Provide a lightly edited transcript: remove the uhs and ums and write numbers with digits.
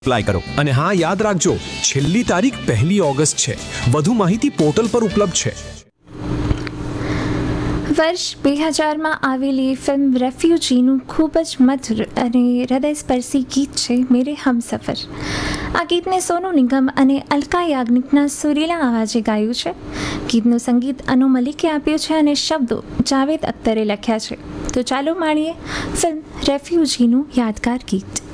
Apply કરો. અને હા, યાદ રાખજો, છેલ્લી તારીખ 1 ઓગસ્ટ છે. વધુ માહિતી પોર્ટલ પર ઉપલબ્ધ છે. વર્ષ 2000માં આવેલી ફિલ્મ રેફ્યુજીનું ખૂબ જ મધુર અને હૃદયસ્પર્શી ગીત છે મેરે હમસફર. આ ગીતને સોનુ નિગમ અને અલકા યાજ્ઞિકના સુરીલા અવાજે ગાયું છે. ગીતનું સંગીત અનુ મલિકે આપ્યું છે અને શબ્દો જાવેદ અખ્તરે લખ્યા છે. તો ચાલો માણીએ ફિલ્મ રેફ્યુજીનું યાદગાર ગીત.